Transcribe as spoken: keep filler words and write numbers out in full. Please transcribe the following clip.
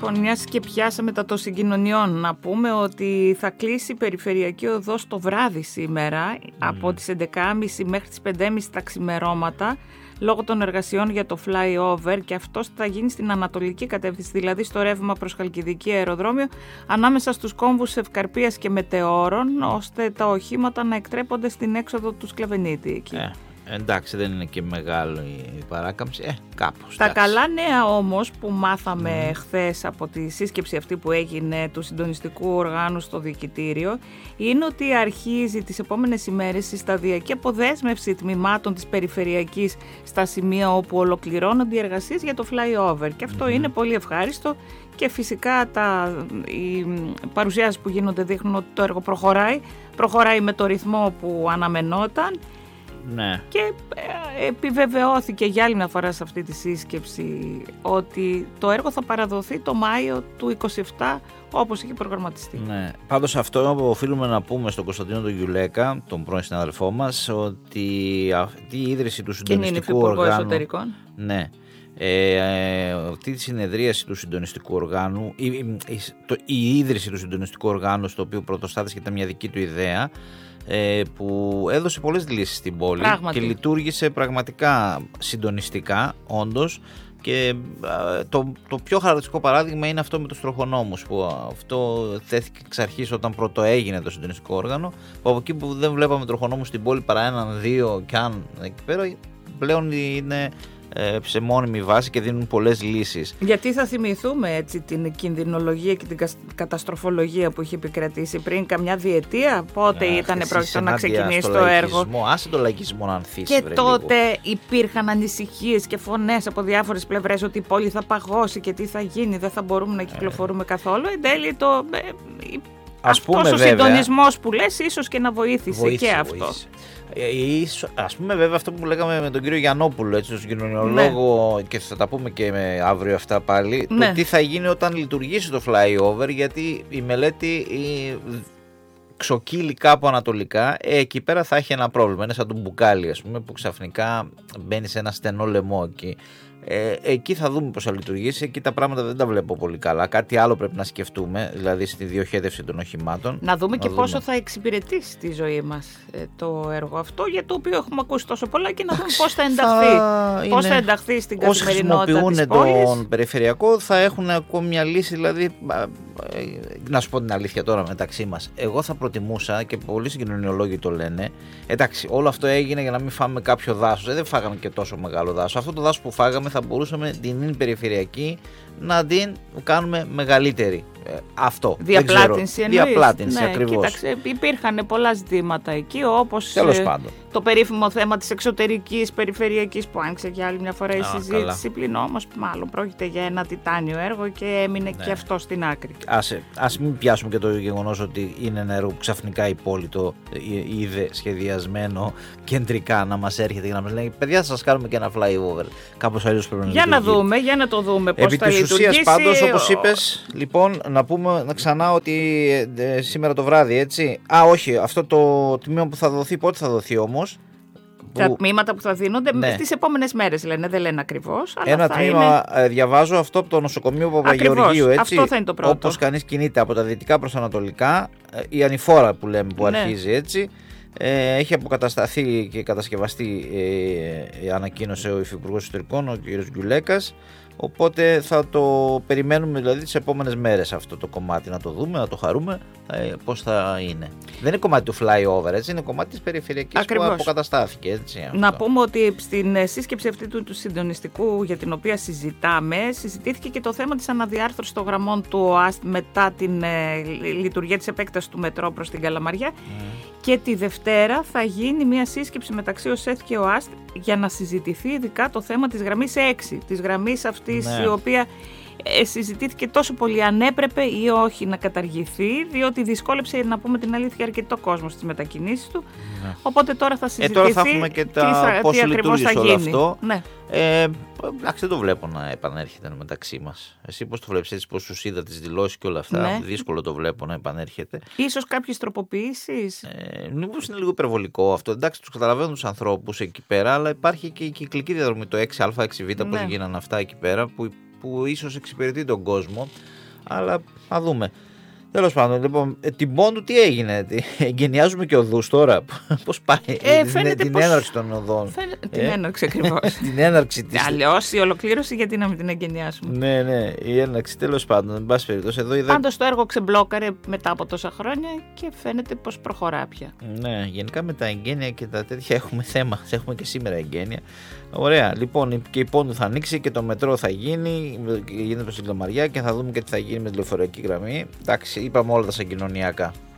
Λοιπόν, μιας και πιάσαμε τα των συγκοινωνιών, να πούμε ότι θα κλείσει η περιφερειακή οδός το βράδυ σήμερα, mm. από τις έντεκα και μισή μέχρι τις πέντε και μισή τα ξημερώματα, λόγω των εργασιών για το flyover, και αυτό θα γίνει στην ανατολική κατεύθυνση, δηλαδή στο ρεύμα προς Χαλκιδική αεροδρόμιο, ανάμεσα στους κόμβους Ευκαρπίας και Μετεώρων, ώστε τα οχήματα να εκτρέπονται στην έξοδο του Σκλαβενίτη εκεί. Ε. Εντάξει, δεν είναι και μεγάλο η παράκαμψη, ε, κάπως. Τα καλά νέα όμως που μάθαμε mm. χθες από τη σύσκεψη αυτή που έγινε του συντονιστικού οργάνου στο Διοικητήριο, είναι ότι αρχίζει τις επόμενες ημέρες η σταδιακή αποδέσμευση τμήματων της περιφερειακής στα σημεία όπου ολοκληρώνονται οι εργασίες για το flyover, και αυτό mm. είναι πολύ ευχάριστο. Και φυσικά τα, οι παρουσιάσεις που γίνονται δείχνουν ότι το έργο προχωράει, προχωράει με το ρυθμό που αναμενόταν. Ναι. Και ε, επιβεβαιώθηκε για άλλη μια φορά σε αυτή τη σύσκεψη ότι το έργο θα παραδοθεί το Μάιο του είκοσι επτά, όπως είχε προγραμματιστεί. Ναι. Πάντως αυτό οφείλουμε να πούμε στον Κωνσταντίνο τον Γιουλέκα, τον πρώην συνάδελφό μας, ότι αυτή η ίδρυση του συντονιστικού οργάνου. Εσωτερικών. Ναι. Ε, ε, αυτή τη συνεδρίαση του συντονιστικού οργάνου, η, η, η, το, η ίδρυση του συντονιστικού οργάνου, στο οποίο πρωτοστάτησε και ήταν μια δική του ιδέα, που έδωσε πολλές λύσεις στην πόλη. Πράγματι. Και λειτουργήσε πραγματικά συντονιστικά, όντως, και το, το πιο χαρακτηριστικό παράδειγμα είναι αυτό με τους τροχονόμους, που αυτό θέθηκε εξ αρχής όταν πρώτο έγινε το συντονιστικό όργανο, που από εκεί που δεν βλέπαμε τροχονόμους στην πόλη παρά έναν, δύο, και αν εκεί πέρα, πλέον είναι σε μόνιμη βάση και δίνουν πολλές λύσεις. Γιατί θα θυμηθούμε έτσι την κινδυνολογία και την καταστροφολογία που είχε επικρατήσει πριν καμιά διετία, πότε yeah, ήταν πρόκειτο να ξεκινήσει το έργο. Άσε το λαϊκισμό να ανθίσει. Και βρε, τότε λίγο. Υπήρχαν ανησυχίες και φωνές από διάφορες πλευρές ότι η πόλη θα παγώσει και τι θα γίνει, δεν θα μπορούμε να κυκλοφορούμε yeah. καθόλου. Εν τέλει το... Ας αυτός πούμε, ο συντονισμός που λες ίσως και να βοήθησε, βοήθησε και αυτό. Βοήθησε. Ας πούμε βέβαια αυτό που λέγαμε με τον κύριο Γιαννόπουλο, έτσι, τον συγκοινωνιολόγο, ναι. και θα τα πούμε και με αύριο αυτά πάλι, ναι. το τι θα γίνει όταν λειτουργήσει το flyover, γιατί η μελέτη η, ξοκύλει κάπου ανατολικά, ε, εκεί πέρα θα έχει ένα πρόβλημα, είναι σαν τον μπουκάλι, ας πούμε, που ξαφνικά μπαίνει σε ένα στενό λαιμό εκεί. Ε, εκεί θα δούμε πώς θα λειτουργήσει. Εκεί τα πράγματα δεν τα βλέπω πολύ καλά. Κάτι άλλο πρέπει να σκεφτούμε, δηλαδή στη διοχέτευση των οχημάτων. Να δούμε να και δούμε. Πόσο θα εξυπηρετήσει τη ζωή μας ε, το έργο αυτό, για το οποίο έχουμε ακούσει τόσο πολλά, και να δούμε πώς θα ενταχθεί. Θα πώς θα ενταχθεί στην καθημερινότητα της πόλης. Όσοι χρησιμοποιούν τον περιφερειακό θα έχουν ακόμη μια λύση. Δηλαδή, να σου πω την αλήθεια τώρα μεταξύ μας, εγώ θα προτιμούσα, και πολλοί συγκοινωνιολόγοι το λένε, εντάξει, όλο αυτό έγινε για να μην φάμε κάποιο δάσος. Ε, δεν φάγαμε και τόσο μεγάλο δάσος. Αυτό το δάσος που φάγαμε θα μπορούσαμε την περιφερειακή να την κάνουμε μεγαλύτερη. Ε, αυτό. Διαπλάτυνση εννοείς. Διαπλάτυνση, ναι, ακριβώς. Κοίταξε, υπήρχαν πολλά ζητήματα εκεί, όπως ε, το περίφημο θέμα της εξωτερικής περιφερειακής που άνοιξε για άλλη μια φορά η Α, συζήτηση. Πλην όμως, μάλλον πρόκειται για ένα τιτάνιο έργο και έμεινε ναι. και αυτό στην άκρη. Ας, ας μην πιάσουμε και το γεγονός ότι είναι ένα έργο που ξαφνικά η πόλη το είδε σχεδιασμένο κεντρικά να μας έρχεται και να μας λέει: παιδιά, θα σας κάνουμε και ένα flyover. Κάπως αλλιώς πρέπει να Για να δούμε, για να το δούμε πώς Επί θα της λειτουργήσει. Ουσίας, πάντως, όπως είπες, λοιπόν, να πούμε να ξανά ότι ε, σήμερα το βράδυ, έτσι. Α, όχι, αυτό το τμήμα που θα δοθεί, πότε θα δοθεί όμως? Τα που... τμήματα που θα δίνονται ναι. στις επόμενες μέρες, λένε, δεν λένε ακριβώς. Αλλά ένα θα τμήμα, είναι... διαβάζω αυτό από το νοσοκομείο Παπαγεωργίου, έτσι. Αυτό θα είναι το πρώτο. Όπως κανείς κινείται από τα δυτικά προς τα ανατολικά, η ανηφόρα που λέμε που ναι. αρχίζει, έτσι. Ε, έχει αποκατασταθεί και κατασκευαστεί, ε, ανακοίνωσε ο Υφυπουργός Εσωτερικών, ο κ. Γκιουλέκας. Οπότε θα το περιμένουμε δηλαδή τις επόμενες μέρες αυτό το κομμάτι, να το δούμε, να το χαρούμε, ε, πώς θα είναι. Δεν είναι κομμάτι του flyover, έτσι, είναι κομμάτι της περιφερειακής. Ακριβώς. Που αποκαταστάθηκε. Έτσι, να αυτό. Πούμε ότι στην σύσκεψη αυτή του, του συντονιστικού για την οποία συζητάμε, συζητήθηκε και το θέμα της αναδιάρθρωσης των γραμμών του ΟΑΣΤ μετά την ε, λειτουργία της επέκτασης του μετρό προς την Καλαμαριά. Mm. Και τη Δευτέρα θα γίνει μια σύσκεψη μεταξύ ΟΣΕΘ και ΟΑΣΤ για να συζητηθεί ειδικά το θέμα της γραμμής έξι, της γραμμής αυτής ναι. η οποία ε, συζητήθηκε τόσο πολύ αν έπρεπε ή όχι να καταργηθεί, διότι δυσκόλεψε, να πούμε την αλήθεια, αρκετό κόσμο στις μετακινήσεις του. Ναι. Οπότε τώρα θα συζητηθεί. Ε, τώρα θα έχουμε και τα πώς λειτουργήσε όλο αυτό. Ναι. Ε, εντάξει, δεν το βλέπω να επανέρχεται μεταξύ μας. Εσύ πώς το βλέπεις, έτσι, πώς σου είδα τις δηλώσεις και όλα αυτά? Ναι. Δύσκολο το βλέπω να επανέρχεται. Ίσως κάποιες τροποποιήσεις. Ε, μήπως είναι λίγο υπερβολικό αυτό. Εντάξει, τους καταλαβαίνω τους ανθρώπους εκεί πέρα, αλλά υπάρχει και η κυκλική διαδρομή, το έξι α, έξι β, ναι. πώς γίνανε αυτά εκεί πέρα, που που ίσως εξυπηρετεί τον κόσμο, αλλά θα δούμε. Τέλος πάντων, λοιπόν, την Πόντου τι έγινε, εγκαινιάζουμε και οδούς τώρα, πώς πάει, ε, την, την πως... έναρξη των οδών. Φαίνε... Ε? Την έναρξη ακριβώς. Την έναρξη της. Αλλιώς η ολοκλήρωση γιατί να μην την εγκαινιάσουμε. Ναι, ναι, η έναρξη τέλος πάντων, εν πάση περιπτώσει. Εδώ είδα... Πάντως το έργο ξεμπλόκαρε μετά από τόσα χρόνια και φαίνεται πως προχωρά πια. Ναι, γενικά με τα εγγένεια και τα τέτοια έχουμε θέμα, έχουμε και σήμερα εγγένεια. Ωραία, λοιπόν, και η Πόντου θα ανοίξει και το μετρό θα γίνει, γίνεται προς την Λεμαριά και θα δούμε και τι θα γίνει με τη λεωφορειακή γραμμή. Εντάξει, είπαμε όλα τα σαν κοινωνιακά.